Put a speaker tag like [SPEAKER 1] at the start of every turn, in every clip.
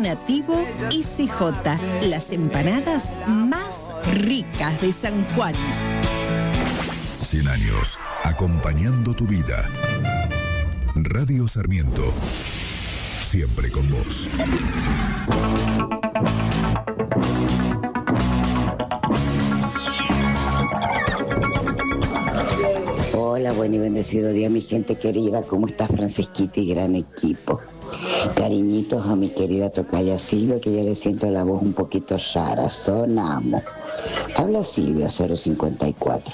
[SPEAKER 1] Nativo y CJ, las empanadas más ricas de San Juan.
[SPEAKER 2] 100 años, acompañando tu vida. Radio Sarmiento, siempre con vos.
[SPEAKER 3] Hola, buen y bendecido día, mi gente querida. ¿Cómo está Francisquita y gran equipo? Cariñitos a mi querida tocaya Silvia, que ya le siento la voz un poquito rara. Sonamos. Habla Silvia 054.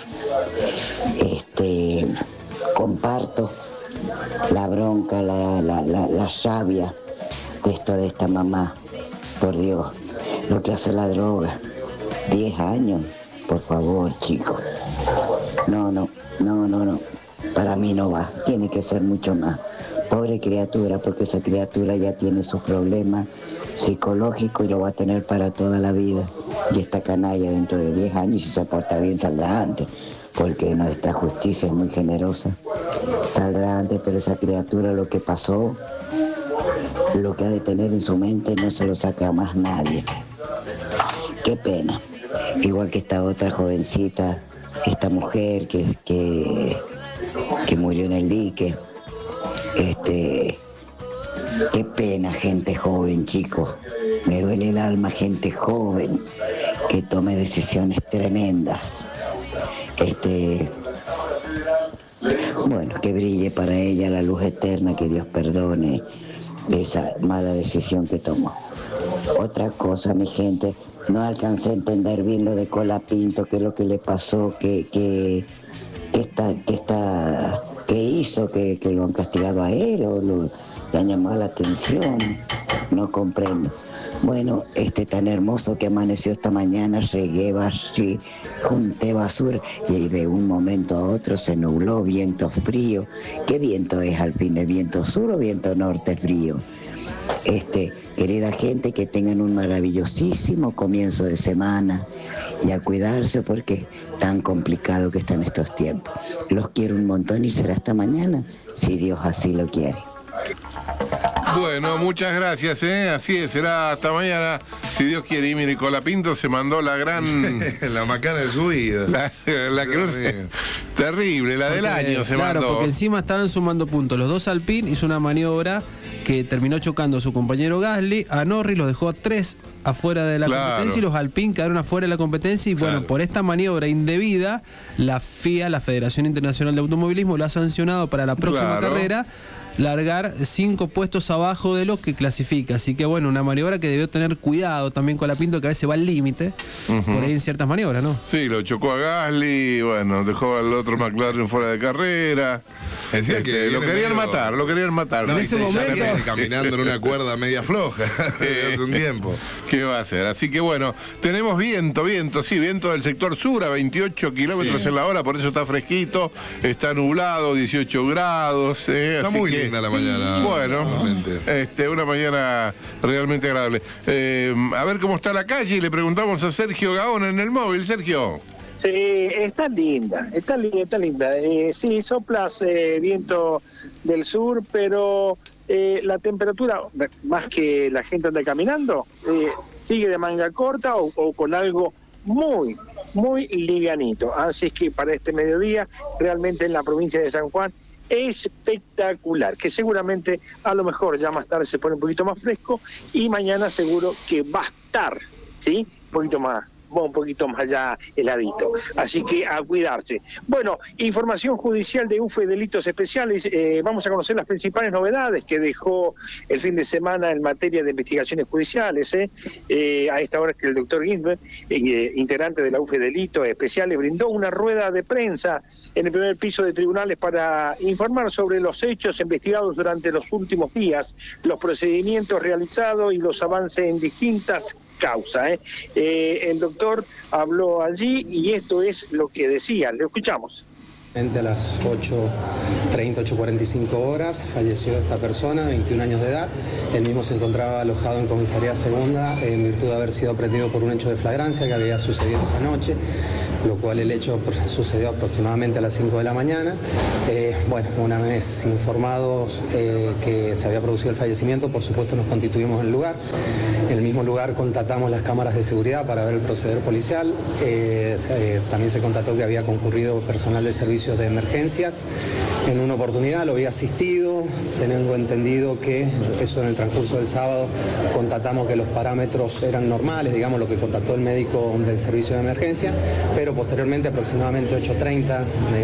[SPEAKER 3] Comparto la bronca, la rabia de esta mamá. Por Dios, lo que hace la droga. 10 años, por favor, chicos. No. Para mí no va. Tiene que ser mucho más. Pobre criatura, porque esa criatura ya tiene sus problemas psicológicos y lo va a tener para toda la vida. Y esta canalla dentro de 10 años, si se porta bien, saldrá antes, porque nuestra justicia es muy generosa. Saldrá antes, pero esa criatura lo que pasó, lo que ha de tener en su mente, no se lo saca más nadie. Qué pena. Igual que esta otra jovencita, esta mujer que murió en el dique. Qué pena, gente joven, chicos. Me duele el alma, gente joven que tome decisiones tremendas. Bueno, que brille para ella la luz eterna, que Dios perdone esa mala decisión que tomó. Otra cosa, mi gente, no alcancé a entender bien lo de Colapinto, qué es lo que le pasó, qué hizo, que lo han castigado a él o le han llamado la atención. No comprendo. Bueno, tan hermoso que amaneció esta mañana, regué, barrí, junté basura y de un momento a otro se nubló, viento frío. ¿Qué viento es al fin? ¿El viento sur o viento norte frío? Querida gente, que tengan un maravillosísimo comienzo de semana y a cuidarse porque tan complicado que están estos tiempos. Los quiero un montón y será hasta mañana, si Dios así lo quiere.
[SPEAKER 4] Bueno, muchas gracias, así es, será hasta mañana, si Dios quiere. Y mire, Colapinto se mandó la gran...
[SPEAKER 5] la macana de su vida.
[SPEAKER 4] La que no sé, terrible, la del año se mandó.
[SPEAKER 6] Claro, porque encima estaban sumando puntos. Los dos Alpine, hizo una maniobra que terminó chocando a su compañero Gasly, a Norris los dejó a 3 afuera de la competencia y los Alpine quedaron afuera de la competencia y bueno, por esta maniobra indebida, la FIA, la Federación Internacional de Automovilismo, lo ha sancionado para la próxima carrera largar 5 puestos abajo de los que clasifica. Así que bueno, una maniobra que debió tener cuidado también con Colapinto, que a veces va al límite por ahí en ciertas maniobras, ¿no?
[SPEAKER 4] Sí, lo chocó a Gasly, bueno, dejó al otro McLaren fuera de carrera.
[SPEAKER 5] Decía que
[SPEAKER 4] lo querían matar.
[SPEAKER 5] No,
[SPEAKER 6] en ese momento
[SPEAKER 5] caminando en una cuerda media floja hace un tiempo.
[SPEAKER 4] ¿Qué va a hacer? Así que bueno, tenemos viento del sector sur a 28 kilómetros en la hora, por eso está fresquito, está nublado, 18 grados.
[SPEAKER 5] Está
[SPEAKER 4] así
[SPEAKER 5] muy
[SPEAKER 4] que,
[SPEAKER 5] linda la mañana.
[SPEAKER 4] Bueno, una mañana realmente agradable. A ver cómo está la calle y le preguntamos a Sergio Gaona en el móvil. Sergio.
[SPEAKER 7] Sí, está linda. Sí, soplas viento del sur, pero la temperatura, más que la gente anda caminando, sigue de manga corta o con algo muy, muy livianito. Así es que para este mediodía, realmente en la provincia de San Juan, espectacular, que seguramente a lo mejor ya más tarde se pone un poquito más fresco y mañana seguro que va a estar, ¿sí? Un poquito más allá heladito, así que a cuidarse. Bueno, información judicial de UFE Delitos Especiales, vamos a conocer las principales novedades que dejó el fin de semana en materia de investigaciones judiciales. A esta hora que el doctor Ginsberg, integrante de la UFE Delitos Especiales, brindó una rueda de prensa en el primer piso de tribunales para informar sobre los hechos investigados durante los últimos días, los procedimientos realizados y los avances en distintas causas. El doctor habló allí y esto es lo que decía, le escuchamos.
[SPEAKER 8] A las 8:30, 8:45 horas falleció esta persona, 21 años de edad. Él mismo se encontraba alojado en comisaría segunda en virtud de haber sido aprendido por un hecho de flagrancia que había sucedido esa noche, lo cual el hecho sucedió aproximadamente a las 5 de la mañana. Una vez informados que se había producido el fallecimiento, por supuesto nos constituimos en el lugar. En el mismo lugar contatamos las cámaras de seguridad para ver el proceder policial. También se constató que había concurrido personal de servicios de emergencias. En una oportunidad lo había asistido, tengo entendido que eso en el transcurso del sábado constatamos que los parámetros eran normales, digamos lo que constató el médico del servicio de emergencia, pero posteriormente aproximadamente 8:30,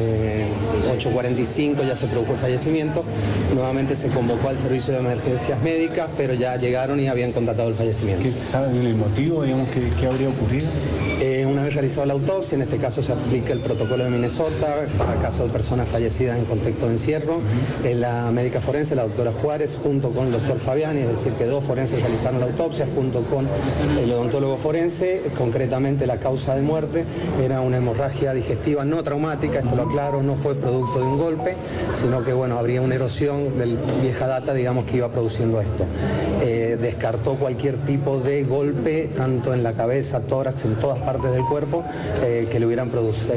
[SPEAKER 8] 8:45 ya se produjo el fallecimiento. Nuevamente se convocó al servicio de emergencias médicas, pero ya llegaron y habían constatado el fallecimiento.
[SPEAKER 9] ¿Qué saben el motivo, digamos, qué habría ocurrido?
[SPEAKER 8] Una vez realizada la autopsia, en este caso se aplica el protocolo de Minnesota para caso de personas fallecidas en contexto de encierro. La médica forense, la doctora Juárez, junto con el doctor Fabiani, es decir, que dos forenses realizaron la autopsia junto con el odontólogo forense. Concretamente la causa de muerte era una hemorragia digestiva no traumática, esto lo aclaro, no fue producto de un golpe, sino que habría una erosión de vieja data, digamos, que iba produciendo esto. Descartó cualquier tipo de golpe, tanto en la cabeza, tórax, en todas partes del cuerpo, que le hubieran producido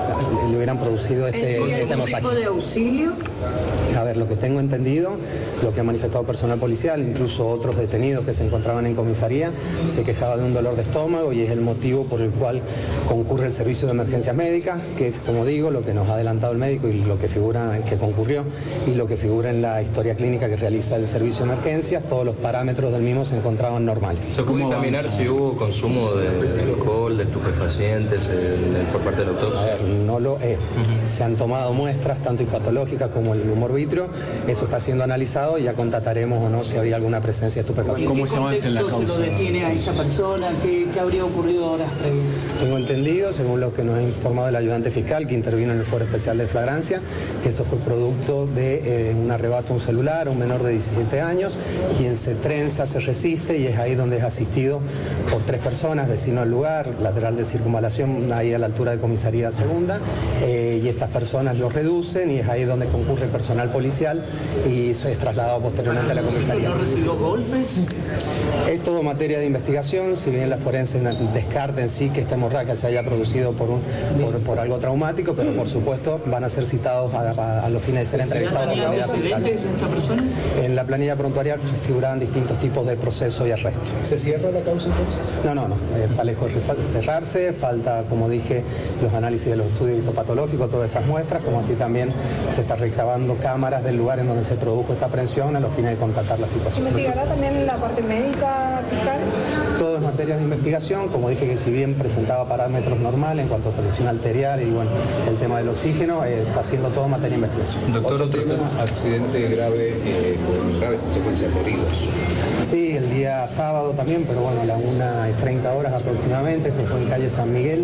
[SPEAKER 8] este hemorragia.
[SPEAKER 1] ¿Tipo de auxilio?
[SPEAKER 8] A ver, lo que tengo entendido, lo que ha manifestado personal policial, incluso otros detenidos que se encontraban en comisaría, se quejaba de un dolor de estómago y es el motivo por el cual concurre el servicio de emergencias médicas, que como digo, lo que nos ha adelantado el médico y lo que figura, el que concurrió, y lo que figura en la historia clínica que realiza el servicio de emergencias, todos los parámetros del mismo se encontraban normales.
[SPEAKER 10] ¿Se puede dictaminar si hubo consumo de alcohol, de estupefacientes por parte del autor?
[SPEAKER 8] A ver, no lo es. Se han tomado muestras, tanto hipatológicas como el humor vitrio, eso está siendo analizado y ya constataremos o no si había alguna presencia de estupefacientes.
[SPEAKER 9] ¿Cómo se avanza en la causa?
[SPEAKER 11] ¿Se lo detiene a esa persona? ¿Qué habría ocurrido horas previas?
[SPEAKER 8] Tengo entendido, según lo que nos ha informado el ayudante fiscal que intervino en el foro especial de flagrancia, que esto fue producto de un arrebato a un celular a un menor de 17 años, quien se trenza, se resiste y es ahí donde es asistido por 3 personas, vecino al lugar, lateral de circunvalación, ahí a la altura de comisaría segunda, y estas personas lo reducen y es ahí donde concurre el personal policial y es trasladado posteriormente a la comisaría.
[SPEAKER 11] ¿No recibió golpes?
[SPEAKER 8] Es todo materia de investigación, si bien la forense descarta en sí que esta hemorragia se haya producido por algo traumático, pero por supuesto van a ser citados a los fines de ser entrevistados por la unidad fiscal.
[SPEAKER 11] ¿Esta persona?
[SPEAKER 8] En la planilla prontuarial figuraban distintos tipos de proceso y arresto.
[SPEAKER 9] ¿Se cierra la causa entonces?
[SPEAKER 8] No. Está lejos de cerrarse, falta, como dije, los análisis de los estudios histopatológicos, todas esas muestras, como así también se está recabando cámaras del lugar en donde se produjo esta aprehensión a los fines de constatar la situación.
[SPEAKER 12] ¿Investigará también la parte médica fiscal?
[SPEAKER 8] Todo es materia de investigación, como dije que si bien presentaba parámetros normales en cuanto a presión arterial y el tema del oxígeno, está haciendo todo materia de investigación.
[SPEAKER 9] Doctor, otro accidente grave con graves consecuencias de heridos.
[SPEAKER 8] Sí, el día sábado también, pero a las 1:30 horas aproximadamente, esto fue en calle San Miguel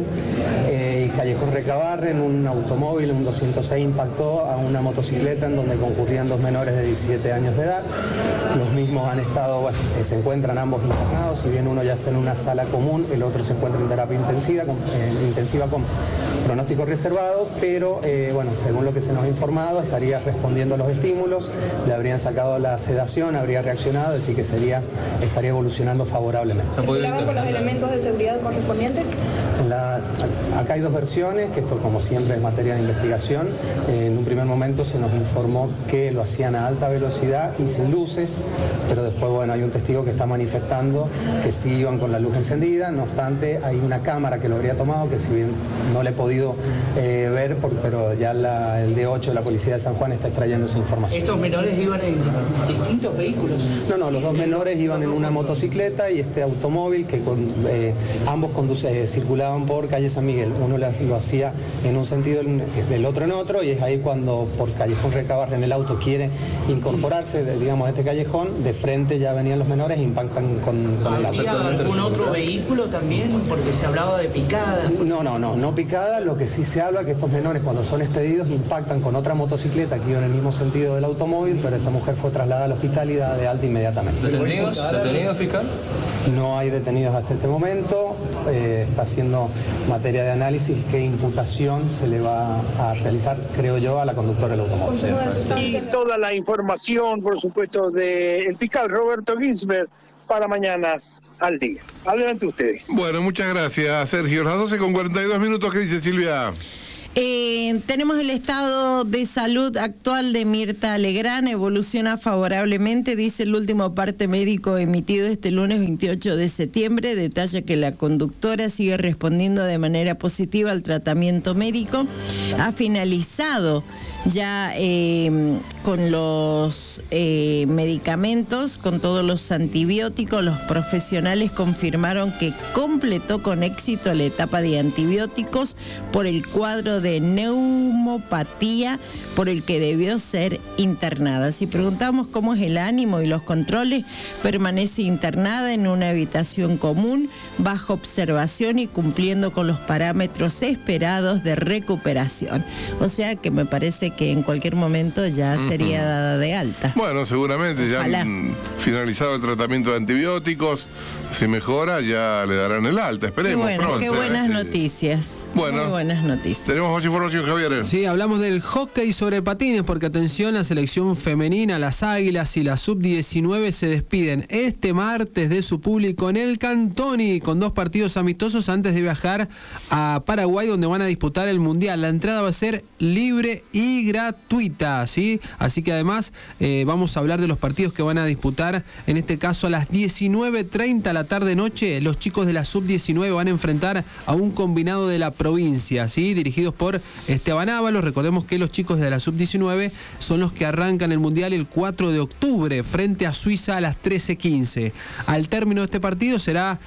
[SPEAKER 8] y Callejón Recabarren, en un automóvil, un 206 impactó a una motocicleta en donde concurrían 2 menores de 17 años de edad. Los mismos han estado, se encuentran ambos internados, si bien uno ya está en una sala común, el otro se encuentra en terapia intensiva con pronóstico reservado, pero según lo que se nos ha informado, estaría respondiendo a los estímulos, le habrían sacado la sedación, habría reaccionado, es decir que estaría evolucionando favorablemente.
[SPEAKER 12] ¿Circulaban con los elementos de seguridad correspondientes?
[SPEAKER 8] Acá hay 2 versiones, que esto como siempre es materia de investigación. En un primer momento se nos informó que lo hacían a alta velocidad y sin luces, pero después hay un testigo que está manifestando que sí iban con la luz encendida, no obstante hay una cámara que lo habría tomado, que si bien no le he podido ver, pero ya el D8 de la Policía de San Juan está extrayendo esa información.
[SPEAKER 11] ¿Estos menores iban en distintos vehículos?
[SPEAKER 8] No, los 2 menores iban en una motocicleta y este automóvil que ambos circulaban por calle San Miguel. Uno lo hacía en un sentido, el otro en otro, y es ahí cuando por Callejón Recabarren el auto quiere incorporarse, digamos, a este callejón, de frente ya venían los menores e impactan con el auto.
[SPEAKER 11] ¿Había algún otro vehículo también? Porque se hablaba de picadas.
[SPEAKER 8] No picada. Lo que sí se habla que estos menores cuando son expedidos impactan con otra motocicleta que iba en el mismo sentido del automóvil, pero esta mujer fue trasladada al hospital y dada de alta inmediatamente.
[SPEAKER 10] ¿Detenidos, fiscal?
[SPEAKER 8] No hay detenidos hasta este momento. Está haciendo materia de análisis qué imputación se le va a realizar, creo yo, a la conductora del automóvil.
[SPEAKER 7] Y toda la información, por supuesto, del fiscal Roberto Ginsberg para Mañanas al Día. Adelante ustedes.
[SPEAKER 4] Bueno, muchas gracias, Sergio. Las 12:42. ¿Qué dice Silvia?
[SPEAKER 1] Tenemos el estado de salud actual de Mirta Legrand, evoluciona favorablemente, dice el último parte médico emitido este lunes 28 de septiembre, detalla que la conductora sigue respondiendo de manera positiva al tratamiento médico, ha finalizado ya con los medicamentos, con todos los antibióticos. Los profesionales confirmaron que completó con éxito la etapa de antibióticos por el cuadro de neumopatía por el que debió ser internada. Si preguntamos cómo es el ánimo y los controles, permanece internada en una habitación común, bajo observación y cumpliendo con los parámetros esperados de recuperación. O sea que me parece que en cualquier momento ya sería dada de alta.
[SPEAKER 4] Bueno, seguramente ya han finalizado el tratamiento de antibióticos. Si mejora, ya le darán el alta. Esperemos.
[SPEAKER 1] Qué buenas noticias.
[SPEAKER 4] Bueno,
[SPEAKER 1] muy buenas noticias.
[SPEAKER 4] Tenemos más información, Javier.
[SPEAKER 6] Sí, hablamos del hockey sobre patines, porque atención, la selección femenina, las Águilas y la Sub-19 se despiden este martes de su público en el Cantoni, con 2 partidos amistosos antes de viajar a Paraguay, donde van a disputar el Mundial. La entrada va a ser libre y gratuita, ¿sí? Así que además vamos a hablar de los partidos que van a disputar, en este caso a las 19:30 la tarde-noche. Los chicos de la Sub-19 van a enfrentar a un combinado de la provincia, ¿sí? Dirigidos por Esteban Ábalos. Recordemos que los chicos de la Sub-19 son los que arrancan el Mundial el 4 de octubre frente a Suiza a las 13:15. Al término de este partido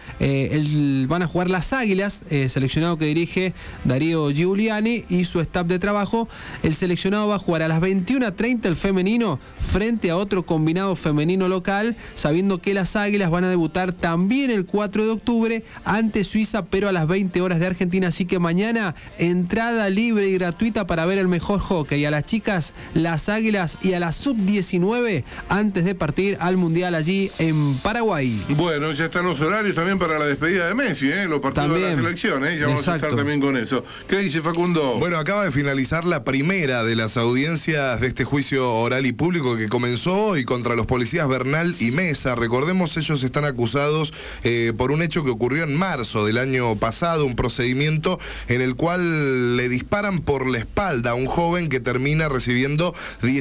[SPEAKER 6] van a jugar las Águilas, seleccionado que dirige Darío Giuliani y su staff de trabajo. El seleccionado va a jugar a las 21:30 el femenino frente a otro combinado femenino local, sabiendo que las Águilas van a debutar también el 4 de octubre ante Suiza, pero a las 20 horas de Argentina. Así que mañana entrada libre y gratuita para ver el mejor hockey. A las chicas, las Águilas, y a la Sub-19 antes de partir al Mundial allí en Paraguay.
[SPEAKER 4] Bueno, ya están los horarios también para la despedida de Messi, los partidos también de la selección, ya vamos a estar también con eso. ¿Qué dice Facundo?
[SPEAKER 5] Bueno, acaba de finalizar la primera de las audiencias de este juicio oral y público que comenzó hoy contra los policías Bernal y Mesa. Recordemos, ellos están acusados por un hecho que ocurrió en marzo del año pasado, un procedimiento en el cual le disparan por la espalda a un joven que termina recibiendo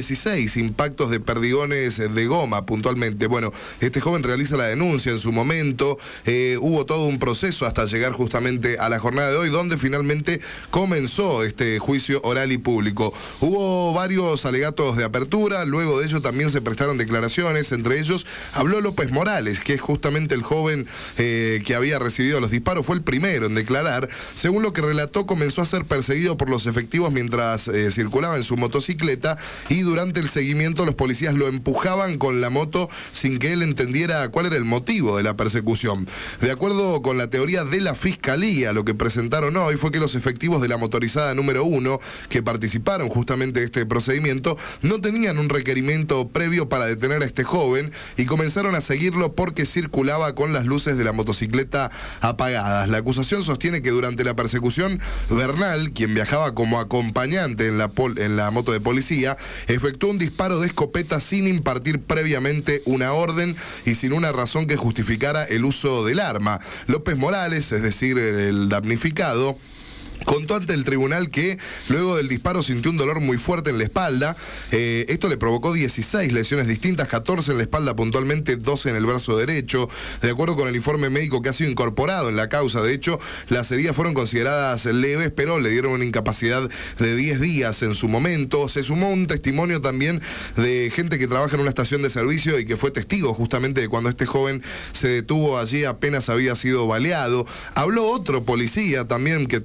[SPEAKER 5] 16 impactos de perdigones de goma, puntualmente. Bueno, este joven realiza la denuncia en su momento, hubo todo un proceso hasta llegar justamente a la jornada de hoy, donde finalmente comenzó este juicio oral y público. Hubo varios alegatos de apertura, luego de ello también se prestaron declaraciones, entre ellos habló López Morales, que es justamente el joven que había recibido los disparos, fue el primero en declarar. Según lo que relató, comenzó a ser perseguido por los efectivos mientras circulaba en su motocicleta, y durante el seguimiento los policías lo empujaban con la moto sin que él entendiera cuál era el motivo de la persecución. De acuerdo con la teoría de la Fiscalía, lo que presentaron hoy fue que los efectivos de la motorizada número 1 que participaron justamente de este procedimiento no tenían un requerimiento previo para detener a este joven y comenzaron a seguirlo porque circulaba con las luces de la motocicleta apagadas. La acusación sostiene que durante la persecución, Bernal, quien viajaba como acompañante en la moto de policía, efectuó un disparo de escopeta sin impartir previamente una orden y sin una razón que justificara el uso del arma. López Morales, es decir, el damnificado, contó ante el tribunal que luego del disparo sintió un dolor muy fuerte en la espalda. Esto le provocó 16 lesiones distintas, 14 en la espalda puntualmente, 12 en el brazo derecho. De acuerdo con el informe médico que ha sido incorporado en la causa, de hecho, las heridas fueron consideradas leves, pero le dieron una incapacidad de 10 días en su momento. Se sumó un testimonio también de gente que trabaja en una estación de servicio y que fue testigo justamente de cuando este joven se detuvo allí apenas había sido baleado. Habló otro policía también que testificó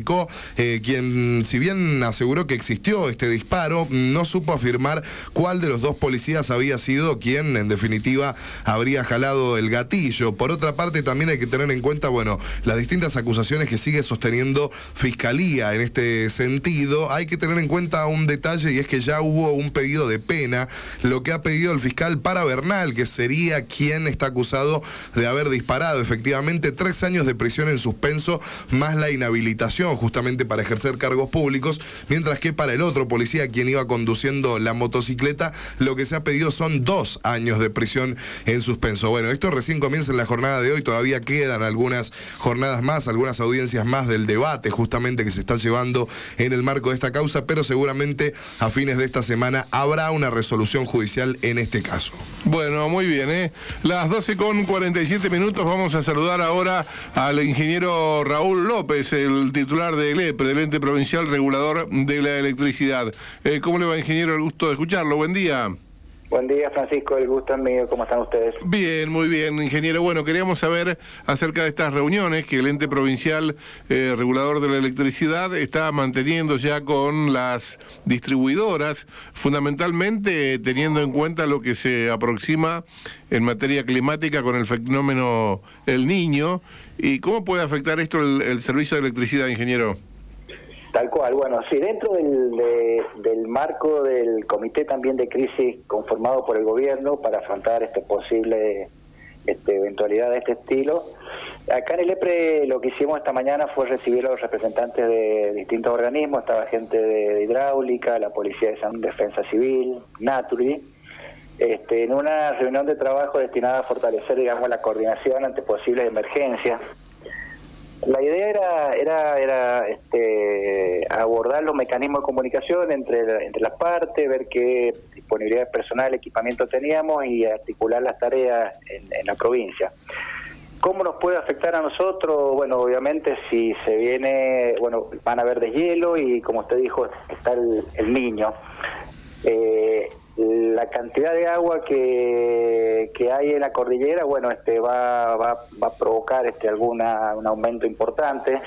[SPEAKER 5] explicó, quien si bien aseguró que existió este disparo, no supo afirmar cuál de los dos policías había sido quien en definitiva habría jalado el gatillo. Por otra parte, también hay que tener en cuenta, bueno, las distintas acusaciones que sigue sosteniendo Fiscalía en este sentido. Hay que tener en cuenta un detalle, y es que ya hubo un pedido de pena, lo que ha pedido el fiscal para Bernal, que sería quien está acusado de haber disparado. Efectivamente, 3 años de prisión en suspenso, más la inhabilitación justamente para ejercer cargos públicos, mientras que para el otro policía, quien iba conduciendo la motocicleta, lo que se ha pedido son 2 años de prisión en suspenso. Bueno, esto recién comienza en la jornada de hoy, todavía quedan algunas jornadas más, algunas audiencias más del debate justamente que se está llevando en el marco de esta causa, pero seguramente a fines de esta semana habrá una resolución judicial en este caso.
[SPEAKER 4] Bueno, muy bien, Las 12:47, vamos a saludar ahora al ingeniero Raúl López, el titular del EPRE, del Ente Provincial Regulador de la Electricidad. ¿Cómo le va, ingeniero? El gusto de escucharlo. Buen día.
[SPEAKER 13] Buen día, Francisco, el gusto es mío. ¿Cómo están ustedes?
[SPEAKER 4] Bien, muy bien, ingeniero. Bueno, queríamos saber acerca de estas reuniones que el Ente Provincial Regulador de la Electricidad está manteniendo ya con las distribuidoras, fundamentalmente teniendo en cuenta lo que se aproxima en materia climática con el fenómeno El Niño. ¿Y cómo puede afectar esto el servicio de electricidad, ingeniero?
[SPEAKER 13] Tal cual, bueno, sí, dentro del marco del comité también de crisis conformado por el gobierno para afrontar posible eventualidad de este estilo, acá en el EPRE lo que hicimos esta mañana fue recibir a los representantes de distintos organismos, estaba gente de hidráulica, la Policía de Defensa Civil, Naturgy, en una reunión de trabajo destinada a fortalecer, digamos, la coordinación ante posibles emergencias. La idea era abordar los mecanismos de comunicación entre las partes, ver qué disponibilidad de personal, equipamiento teníamos y articular las tareas en la provincia. ¿Cómo nos puede afectar a nosotros? Bueno, obviamente si se viene, bueno, van a haber deshielo y como usted dijo, está el Niño. La cantidad de agua que hay en la cordillera, bueno, va a provocar un aumento importante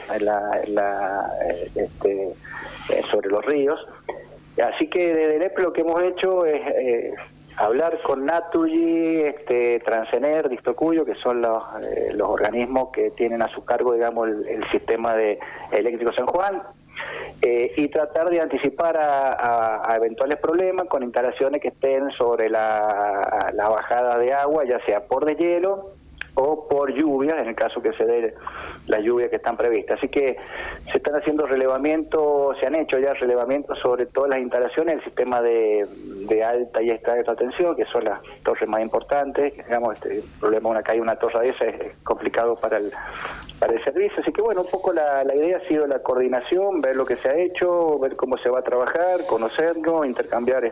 [SPEAKER 13] sobre los ríos. Así que desde el EPRE lo que hemos hecho es hablar con Naturgy, Transener, Dictocuyo, que son los organismos que tienen a su cargo, digamos, el sistema de eléctrico San Juan. Y tratar de anticipar a eventuales problemas con instalaciones que estén sobre la bajada de agua, ya sea por deshielo o por lluvias, en el caso que se dé las lluvias que están previstas. Así que se están haciendo relevamientos, se han hecho ya relevamientos sobre todas las instalaciones del sistema de alta y extra alta tensión, que son las torres más importantes. Digamos, el problema una caída una torre de esa es complicado para el servicio. Así que bueno, un poco la idea ha sido la coordinación, ver lo que se ha hecho, ver cómo se va a trabajar, conocerlo, intercambiar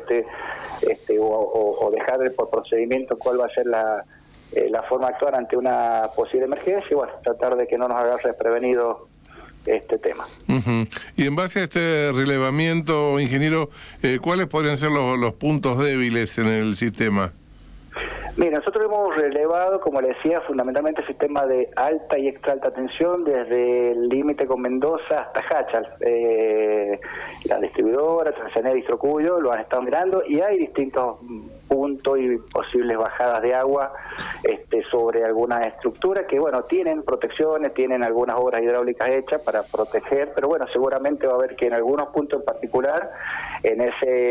[SPEAKER 13] o dejar por procedimiento cuál va a ser la forma de actuar ante una posible emergencia y bueno, tratar de que no nos agarre desprevenido este tema.
[SPEAKER 4] Y en base a este relevamiento, ingeniero, ¿cuáles podrían ser los puntos débiles en el sistema?
[SPEAKER 13] Mira, nosotros hemos relevado, como le decía, fundamentalmente el sistema de alta y extra alta tensión desde el límite con Mendoza hasta Hachal. La distribuidora, Transener y Dictocuyo lo han estado mirando y hay distintos puntos y posibles bajadas de agua sobre algunas estructuras que, bueno, tienen protecciones, tienen algunas obras hidráulicas hechas para proteger, pero bueno, seguramente va a haber que en algunos puntos en particular, en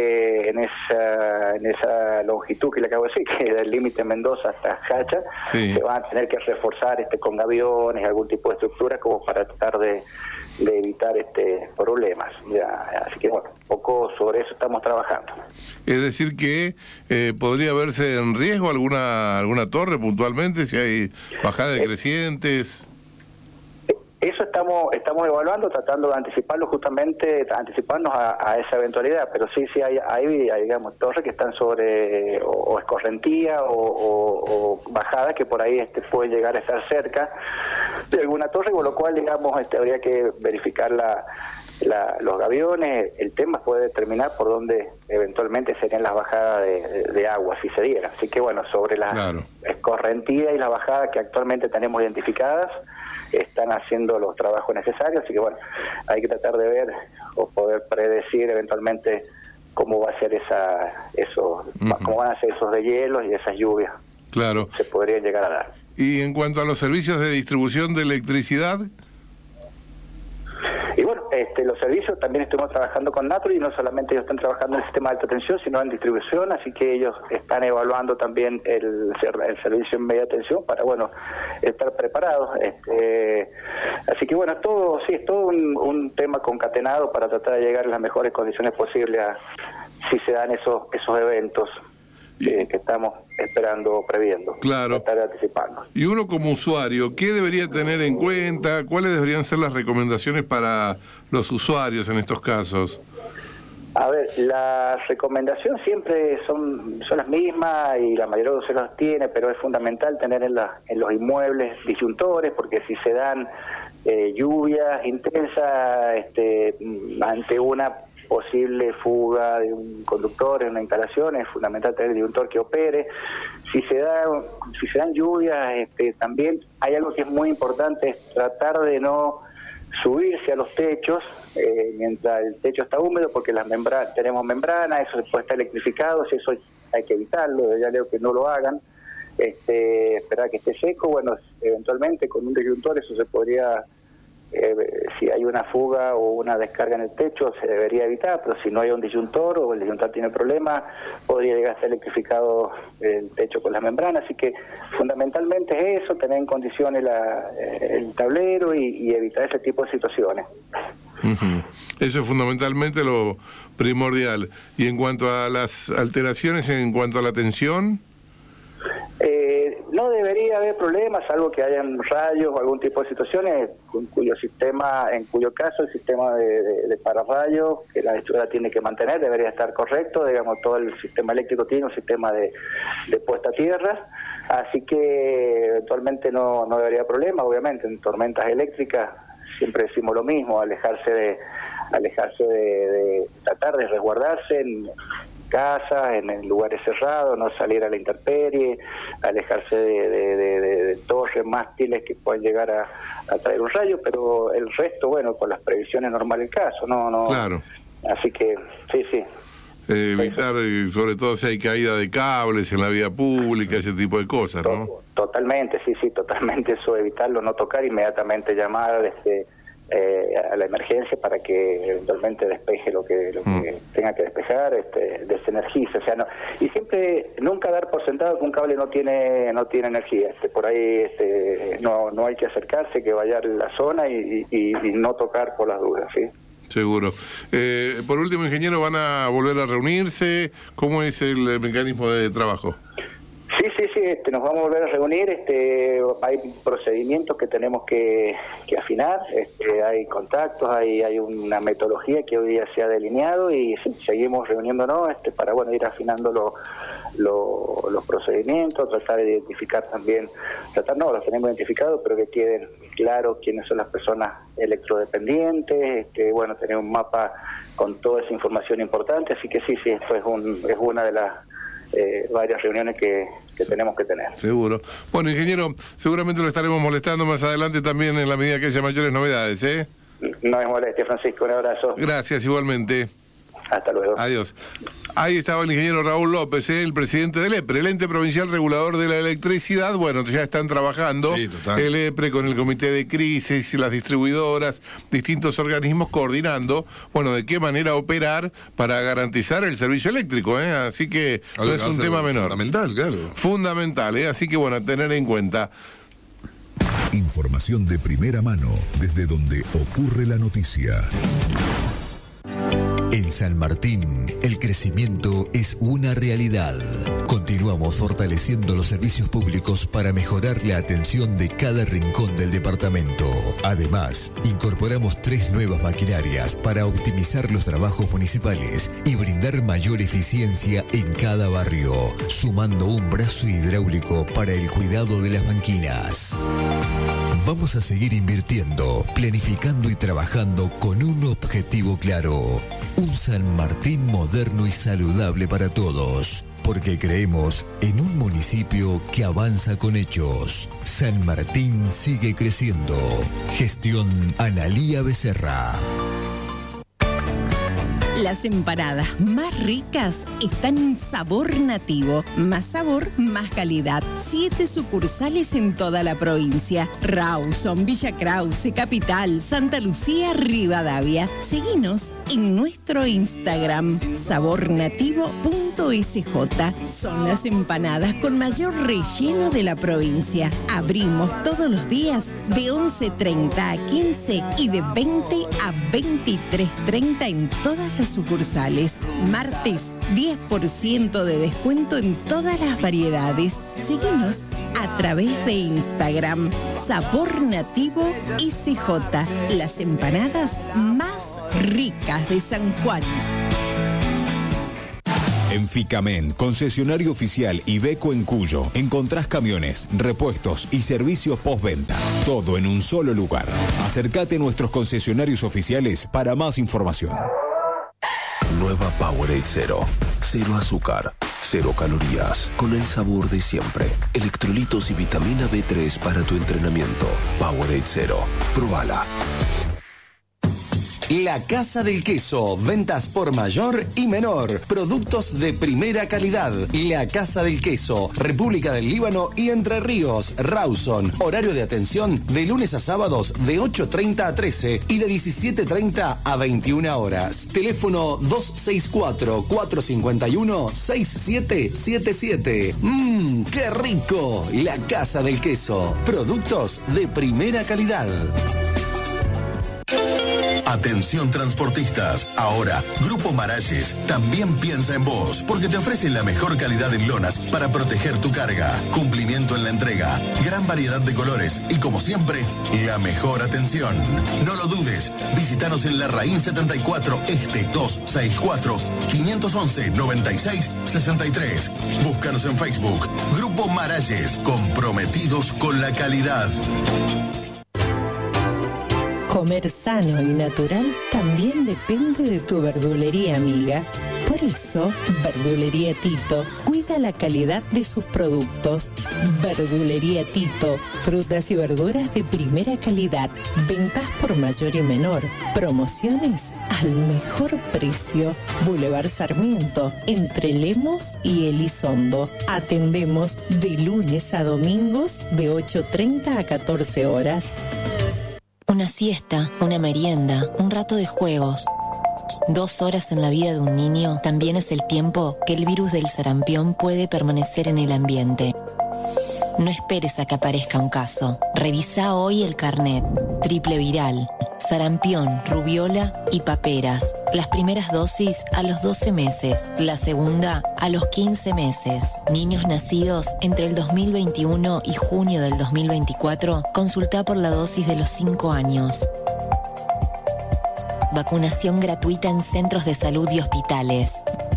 [SPEAKER 13] esa longitud que le acabo de decir, que es del límite Mendoza hasta Hacha,
[SPEAKER 4] sí,
[SPEAKER 13] se van a tener que reforzar con gaviones y algún tipo de estructura como para tratar de evitar problemas. Así que bueno, un poco sobre eso estamos trabajando.
[SPEAKER 4] Es decir que podría verse en riesgo alguna torre puntualmente, si hay bajada de crecientes.
[SPEAKER 13] Eso estamos evaluando, tratando de anticiparnos a esa eventualidad, pero sí hay digamos torres que están sobre o escorrentía o bajadas que por ahí pueden llegar a estar cerca. de alguna torre, con lo cual, digamos, habría que verificar los gaviones. El tema puede determinar por dónde eventualmente serían las bajadas de agua, si se diera. Así que, bueno, sobre la escorrentía y la bajada que actualmente tenemos identificadas, están haciendo los trabajos necesarios. Así que, bueno, hay que tratar de ver o poder predecir eventualmente cómo va a ser cómo van a ser esos deshielos y esas lluvias.
[SPEAKER 4] Claro.
[SPEAKER 13] Se podrían llegar a dar.
[SPEAKER 4] Y en cuanto a los servicios de distribución de electricidad.
[SPEAKER 13] Y bueno, los servicios también estuvimos trabajando con Naturgy, y no solamente ellos están trabajando en el sistema de alta tensión, sino en distribución, así que ellos están evaluando también el servicio en media tensión para, bueno, estar preparados. Así que bueno, es todo un tema concatenado para tratar de llegar a las mejores condiciones posibles si se dan esos eventos que estamos esperando o previendo.
[SPEAKER 4] Claro.
[SPEAKER 13] Tratar de anticipando.
[SPEAKER 4] Y uno como usuario, ¿qué debería tener en cuenta? ¿Cuáles deberían ser las recomendaciones para los usuarios en estos casos?
[SPEAKER 13] A ver, las recomendaciones siempre son las mismas y la mayoría de usuarios las tiene, pero es fundamental tener en los inmuebles disyuntores, porque si se dan lluvias intensas ante una posible fuga de un conductor en una instalación, es fundamental tener el disyuntor que opere. Si se dan lluvias, también hay algo que es muy importante, es tratar de no subirse a los techos mientras el techo está húmedo, porque tenemos membranas, eso puede estar electrificado, si eso hay que evitarlo, ya leo que no lo hagan. Esperar que esté seco, bueno, eventualmente con un disyuntor eso se podría, si hay una fuga o una descarga en el techo se debería evitar, pero si no hay un disyuntor o el disyuntor tiene problemas, podría llegar a estar electrificado el techo con las membranas. Así que fundamentalmente es eso, tener en condiciones el tablero y evitar ese tipo de situaciones.
[SPEAKER 4] Uh-huh. Eso es fundamentalmente lo primordial. Y en cuanto a las alteraciones, en cuanto a la tensión,
[SPEAKER 13] no debería haber problemas, salvo que hayan rayos o algún tipo de situaciones en cuyo caso el sistema de pararrayos que la distribuidora tiene que mantener debería estar correcto. Digamos, todo el sistema eléctrico tiene un sistema de puesta a tierra, así que eventualmente no debería haber problema. Obviamente en tormentas eléctricas siempre decimos lo mismo, alejarse de tratar de resguardarse en casas, en lugares cerrados, no salir a la intemperie, alejarse de torres, mástiles que pueden llegar a traer un rayo, pero el resto, bueno, con las previsiones normales del caso, no.
[SPEAKER 4] Claro.
[SPEAKER 13] Así que, sí.
[SPEAKER 4] Evitar, sobre todo si hay caída de cables en la vía pública, ese tipo de cosas, ¿no?
[SPEAKER 13] Totalmente, sí, totalmente eso, evitarlo, no tocar, inmediatamente llamar a la emergencia para que eventualmente despeje lo que tenga que despejar, desenergice, o sea, y siempre nunca dar por sentado que un cable no tiene energía, por ahí no hay que acercarse, que vaya a la zona y no tocar por las dudas, ¿sí?
[SPEAKER 4] Seguro. Por último, ingeniero, ¿van a volver a reunirse? ¿Cómo es el mecanismo de trabajo?
[SPEAKER 13] Sí, nos vamos a volver a reunir, hay procedimientos que tenemos que afinar, hay contactos, hay una metodología que hoy día se ha delineado y seguimos reuniéndonos para ir afinando los procedimientos, tratar de identificar también, los tenemos identificados, pero que queden claros quiénes son las personas electrodependientes, tener un mapa con toda esa información importante, así que sí, esto es una de las varias reuniones que tenemos que tener.
[SPEAKER 4] Seguro. Bueno, ingeniero, seguramente lo estaremos molestando más adelante también en la medida que haya mayores novedades, ¿eh?
[SPEAKER 13] No es molestia, Francisco, un abrazo.
[SPEAKER 4] Gracias, igualmente.
[SPEAKER 13] Hasta luego.
[SPEAKER 4] Adiós. Ahí estaba el ingeniero Raúl López, el presidente del EPRE, el ente provincial regulador de la electricidad. Bueno, ya están trabajando el EPRE con el comité de crisis, las distribuidoras, distintos organismos coordinando, de qué manera operar para garantizar el servicio eléctrico, Así que no es un tema menor.
[SPEAKER 5] Fundamental, claro.
[SPEAKER 4] Fundamental, Así que a tener en cuenta.
[SPEAKER 2] Información de primera mano desde donde ocurre la noticia.
[SPEAKER 14] En San Martín, el crecimiento es una realidad. Continuamos fortaleciendo los servicios públicos para mejorar la atención de cada rincón del departamento. Además, incorporamos 3 nuevas maquinarias para optimizar los trabajos municipales y brindar mayor eficiencia en cada barrio, sumando un brazo hidráulico para el cuidado de las banquinas. Vamos a seguir invirtiendo, planificando y trabajando con un objetivo claro. Un San Martín moderno y saludable para todos. Porque creemos en un municipio que avanza con hechos. San Martín sigue creciendo. Gestión Analía Becerra.
[SPEAKER 15] Las empanadas más ricas están en Sabor Nativo. Más sabor, más calidad. 7 sucursales en toda la provincia. Rawson, Villa Krause, Capital, Santa Lucía, Rivadavia. Seguinos en nuestro Instagram, sabornativo.sj. Son las empanadas con mayor relleno de la provincia. Abrimos todos los días de 11:30 a 15 y de 20 a 23:30 en todas las sucursales. Martes, 10% de descuento en todas las variedades. Seguinos a través de Instagram, Sabor Nativo SJ. Las empanadas más ricas de San Juan.
[SPEAKER 16] En Ficamen, concesionario oficial Iveco en Cuyo, encontrás camiones, repuestos y servicios postventa. Todo en un solo lugar. Acércate a nuestros concesionarios oficiales para más información.
[SPEAKER 17] Nueva Powerade Zero. Cero azúcar, 0 calorías, con el sabor de siempre. Electrolitos y vitamina B3 para tu entrenamiento. Powerade Zero. Probala.
[SPEAKER 18] La Casa del Queso, ventas por mayor y menor, productos de primera calidad. La Casa del Queso, República del Líbano y Entre Ríos, Rawson. Horario de atención de lunes a sábados de 8:30 a 13 y de 17:30 a 21 horas. Teléfono 264-451-6777. ¡Qué rico! La Casa del Queso, productos de primera calidad.
[SPEAKER 19] Atención transportistas, ahora Grupo Maralles también piensa en vos porque te ofrece la mejor calidad en lonas para proteger tu carga, cumplimiento en la entrega, gran variedad de colores y como siempre, la mejor atención. No lo dudes, visítanos en Larraín 74 Este 264 511 96 63. Búscanos en Facebook, Grupo Maralles, comprometidos con la calidad.
[SPEAKER 15] Comer sano y natural también depende de tu verdulería amiga. Por eso, Verdulería Tito cuida la calidad de sus productos. Verdulería Tito, frutas y verduras de primera calidad, ventas por mayor y menor, promociones al mejor precio. Boulevard Sarmiento, entre Lemos y Elizondo. Atendemos de lunes a domingos de 8:30 a 14 horas.
[SPEAKER 20] Una siesta, una merienda, un rato de juegos. 2 horas en la vida de un niño también es el tiempo que el virus del sarampión puede permanecer en el ambiente. No esperes a que aparezca un caso. Revisa hoy el carnet. Triple viral, sarampión, rubiola y paperas. Las primeras dosis a los 12 meses, la segunda a los 15 meses. Niños nacidos entre el 2021 y junio del 2024, consulta por la dosis de los 5 años. Vacunación gratuita en centros de salud y hospitales.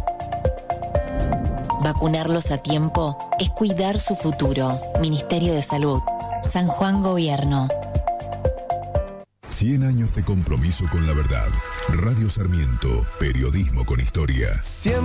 [SPEAKER 20] Vacunarlos a tiempo es cuidar su futuro. Ministerio de Salud. San Juan Gobierno.
[SPEAKER 2] 100 años de compromiso con la verdad. Radio Sarmiento, periodismo con historia.